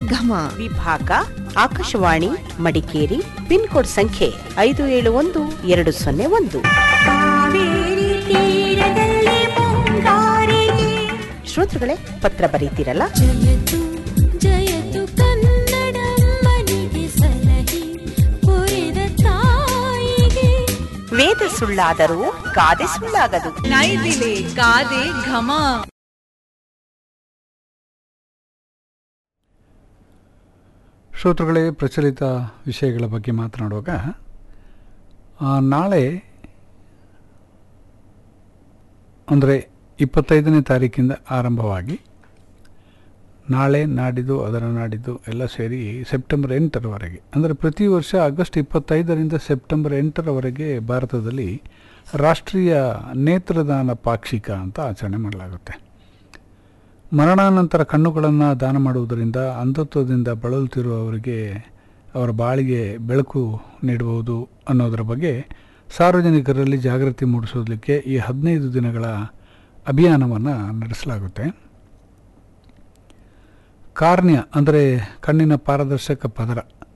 ಘಮ ವಿಭಾಗ Akashvani Madikeri. Pin code ಸಂಖ್ಯೆ 571201. ಶ್ರೋತೃಗಳೇ, ಪತ್ರ ಬರೀತಿರಲ್ಲ. ಜಯತು ಜಯತು ಕನ್ನಡ ಮನೆಗೆ ಸಲಹಿ ಕೊರೆದ ತಾಯಿಗೆ. ವೇದ ಸುಳ್ಳಾದರೂ ಗಾದೆ ಸುಳ್ಳಾಗದು. ನೈದಿಲೆ ಗಾದೆ ಘಮ. ಶ್ರೋತೃಗಳೇ, ಪ್ರಚಲಿತ ವಿಷಯಗಳ ಬಗ್ಗೆ ಮಾತನಾಡುವಾಗ ನಾಳೆ ಅಂದರೆ 25ನೇ ತಾರೀಕಿಂದ ಆರಂಭವಾಗಿ ನಾಳೆ ನಾಡಿದ್ದು ಅದರ ನಾಡಿದ್ದು ಎಲ್ಲ ಸೇರಿ ಸೆಪ್ಟೆಂಬರ್ 8ರವರೆಗೆ, ಅಂದರೆ ಪ್ರತಿ ವರ್ಷ ಆಗಸ್ಟ್ 25ರಿಂದ ಸೆಪ್ಟೆಂಬರ್ 8ರವರೆಗೆ ಭಾರತದಲ್ಲಿ ರಾಷ್ಟ್ರೀಯ ನೇತ್ರದಾನ ಪಾಕ್ಷಿಕ ಅಂತ ಆಚರಣೆ ಮಾಡಲಾಗುತ್ತೆ. ಮರಣಾನಂತರ ಕಣ್ಣುಗಳನ್ನು ದಾನ ಮಾಡುವುದರಿಂದ ಅಂಧತ್ವದಿಂದ ಬಳಲುತ್ತಿರುವವರಿಗೆ ಅವರ ಬಾಳಿಗೆ ಬೆಳಕು ನೀಡಬಹುದು ಅನ್ನೋದರ ಬಗ್ಗೆ ಸಾರ್ವಜನಿಕರಲ್ಲಿ ಜಾಗೃತಿ ಮೂಡಿಸೋದಕ್ಕೆ ಈ 15 ದಿನಗಳ ಅಭಿಯಾನವನ್ನು ನಡೆಸಲಾಗುತ್ತೆ. ಕಾರ್ನಿಯಾ ಅಂದರೆ ಕಣ್ಣಿನ ಪಾರದರ್ಶಕ ಪದರ,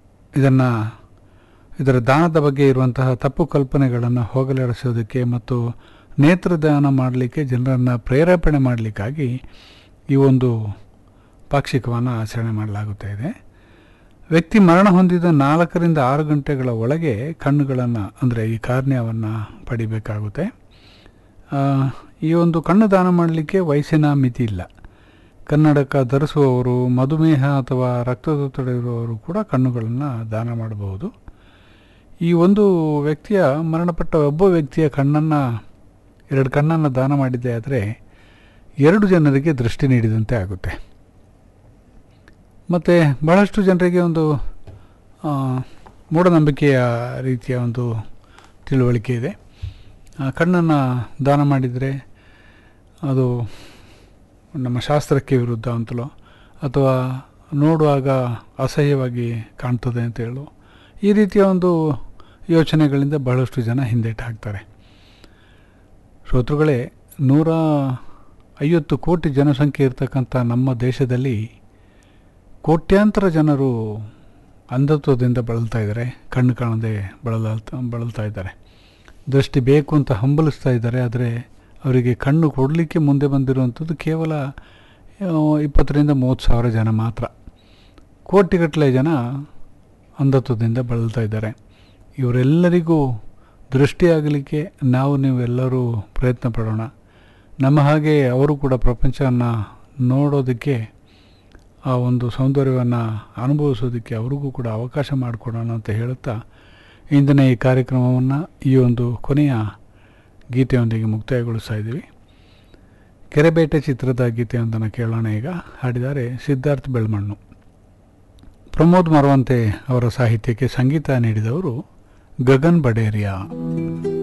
ಇದರ ದಾನದ ಬಗ್ಗೆ ಇರುವಂತಹ ತಪ್ಪು ಕಲ್ಪನೆಗಳನ್ನು ಹೋಗಲಾಡಿಸೋದಕ್ಕೆ ಮತ್ತು ನೇತ್ರದಾನ ಮಾಡಲಿಕ್ಕೆ ಜನರನ್ನು ಪ್ರೇರೇಪಣೆ ಮಾಡಲಿಕ್ಕಾಗಿ ಈ ಒಂದು ಪಾಕ್ಷಿಕವನ್ನು ಆಚರಣೆ ಮಾಡಲಾಗುತ್ತಾ ಇದೆ. ವ್ಯಕ್ತಿ ಮರಣ ಹೊಂದಿದ 4ರಿಂದ 6 ಗಂಟೆಗಳ ಒಳಗೆ ಕಣ್ಣುಗಳನ್ನು ಅಂದರೆ ಈ ಕಾರ್ನಿಯಾವನ್ನು ಪಡಿಬೇಕಾಗುತ್ತೆ. ಈ ಒಂದು ಕಣ್ಣು ದಾನ ಮಾಡಲಿಕ್ಕೆ ವಯಸ್ಸಿನ ಮಿತಿ ಇಲ್ಲ. ಕನ್ನಡಕ ಧರಿಸುವವರು, ಮಧುಮೇಹ ಅಥವಾ ರಕ್ತದೊತ್ತಡ ಇರುವವರು ಕೂಡ ಕಣ್ಣುಗಳನ್ನು ದಾನ ಮಾಡಬಹುದು. ಈ ಒಂದು ವ್ಯಕ್ತಿಯ ಮರಣಪಟ್ಟ ಒಬ್ಬ ವ್ಯಕ್ತಿಯ 2 ಕಣ್ಣನ್ನು ದಾನ ಮಾಡಿದ್ದೆ ಆದರೆ 2 ಜನರಿಗೆ ದೃಷ್ಟಿ ನೀಡಿದಂತೆ ಆಗುತ್ತೆ. ಮತ್ತು ಬಹಳಷ್ಟು ಜನರಿಗೆ ಒಂದು ಮೂಢನಂಬಿಕೆಯ ರೀತಿಯ ಒಂದು ತಿಳುವಳಿಕೆ ಇದೆ. ಕಣ್ಣನ್ನು ದಾನ ಮಾಡಿದರೆ ಅದು ನಮ್ಮ ಶಾಸ್ತ್ರಕ್ಕೆ ವಿರುದ್ಧ ಅಂತಲೋ ಅಥವಾ ನೋಡುವಾಗ ಅಸಹ್ಯವಾಗಿ ಕಾಣ್ತದೆ ಅಂತ ಹೇಳೋ ಈ ರೀತಿಯ ಒಂದು ಯೋಚನೆಗಳಿಂದ ಬಹಳಷ್ಟು ಜನ ಹಿಂದೇಟು ಹಾಕ್ತಾರೆ. ಶ್ರೋತೃಗಳೇ, 150 ಕೋಟಿ ಜನಸಂಖ್ಯೆ ಇರತಕ್ಕಂಥ ನಮ್ಮ ದೇಶದಲ್ಲಿ ಕೋಟ್ಯಾಂತರ ಜನರು ಅಂಧತ್ವದಿಂದ ಬಳಲ್ತಾ ಇದ್ದಾರೆ, ಕಣ್ಣು ಕಾಣದೆ ಬಳಲ್ತಾ ಇದ್ದಾರೆ. ದೃಷ್ಟಿ ಬೇಕು ಅಂತ ಹಂಬಲಿಸ್ತಾ ಇದ್ದಾರೆ. ಆದರೆ ಅವರಿಗೆ ಕಣ್ಣು ಕೊಡಲಿಕ್ಕೆ ಮುಂದೆ ಬಂದಿರುವಂಥದ್ದು ಕೇವಲ 20ರಿಂದ 30 ಸಾವಿರ ಜನ ಮಾತ್ರ. ಕೋಟಿಗಟ್ಟಲೆ ಜನ ಅಂಧತ್ವದಿಂದ ಬಳಲ್ತಾ ಇದ್ದಾರೆ. ಇವರೆಲ್ಲರಿಗೂ ದೃಷ್ಟಿಯಾಗಲಿಕ್ಕೆ ನೀವೆಲ್ಲರೂ ಪ್ರಯತ್ನ ಪಡೋಣ. ನಮ್ಮ ಹಾಗೆ ಅವರು ಕೂಡ ಪ್ರಪಂಚವನ್ನು ನೋಡೋದಕ್ಕೆ, ಆ ಒಂದು ಸೌಂದರ್ಯವನ್ನು ಅನುಭವಿಸೋದಕ್ಕೆ ಅವ್ರಿಗೂ ಕೂಡ ಅವಕಾಶ ಮಾಡಿಕೊಡೋಣ ಅಂತ ಹೇಳುತ್ತಾ ಇಂದಿನ ಈ ಕಾರ್ಯಕ್ರಮವನ್ನು ಈ ಒಂದು ಕೊನೆಯ ಗೀತೆಯೊಂದಿಗೆ ಮುಕ್ತಾಯಗೊಳಿಸ್ತಾ ಇದ್ದೀವಿ. ಕೆರೆಬೇಟೆ ಚಿತ್ರದ ಗೀತೆಯೊಂದನ್ನು ಕೇಳೋಣ ಈಗ. ಹಾಡಿದ್ದಾರೆ ಸಿದ್ಧಾರ್ಥ್ ಬೆಳ್ಮಣ್ಣು. ಪ್ರಮೋದ್ ಮರವಂತೆ ಅವರ ಸಾಹಿತ್ಯಕ್ಕೆ ಸಂಗೀತ ನೀಡಿದವರು ಗಗನ್ ಬಡೇರಿಯಾ.